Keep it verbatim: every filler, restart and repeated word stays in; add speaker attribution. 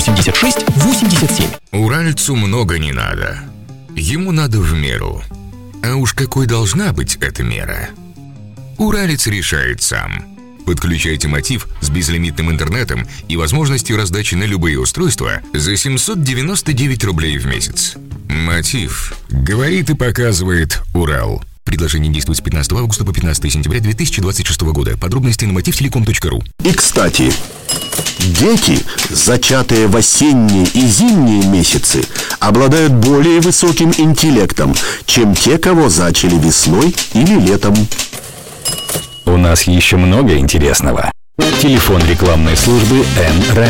Speaker 1: восемьдесят шесть восемьдесят семь.
Speaker 2: Уральцу много не надо. Ему надо в меру. А уж какой должна быть эта мера? Уралец решает сам. Подключайте Мотив с безлимитным интернетом и возможностью раздачи на любые устройства за семьсот девяносто девять рублей в месяц. Мотив. Говорит и показывает Урал. Предложение действует с пятнадцатого августа по пятнадцатое сентября две тысячи двадцать шестого года. Подробности на мотив телеком точка ру.
Speaker 3: И, кстати, дети, зачатые в осенние и зимние месяцы, обладают более высоким интеллектом, чем те, кого зачали весной или летом.
Speaker 4: У нас еще много интересного. Телефон рекламной службы Н.